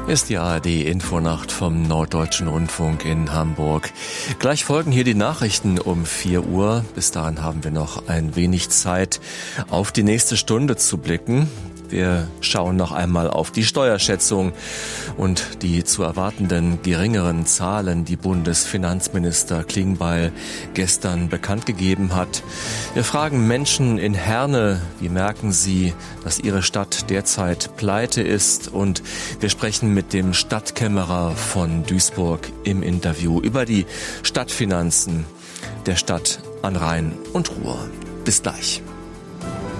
Ist die ARD-Infonacht vom Norddeutschen Rundfunk in Hamburg. Gleich folgen hier die Nachrichten um 4 Uhr. Bis dahin haben wir noch ein wenig Zeit, auf die nächste Stunde zu blicken. Wir schauen noch einmal auf die Steuerschätzung und die zu erwartenden geringeren Zahlen, die Bundesfinanzminister Klingbeil gestern bekannt gegeben hat. Wir fragen Menschen in Herne, wie merken sie, dass ihre Stadt derzeit pleite ist? Und wir sprechen mit dem Stadtkämmerer von Duisburg im Interview über die Stadtfinanzen der Stadt an Rhein und Ruhr. Bis gleich.